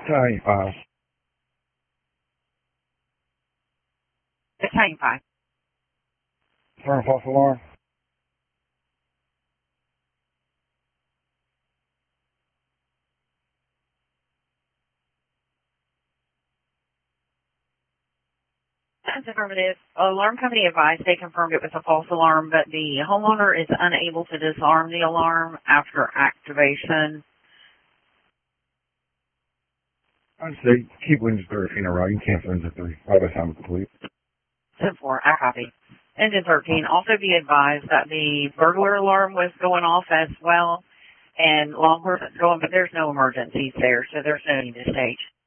Italian 5. Italian 5. Turn false alarm. That's affirmative. Alarm company advised they confirmed it was a false alarm, but the homeowner is unable to disarm the alarm after activation. I'd say keep windows 30 feet in a row. You can cancel engine 3 by the time it's complete. 10-4, I copy. Engine 13, also be advised that the burglar alarm was going off as well, and Longhorn is going, but there's no emergencies there, so there's no need to stage.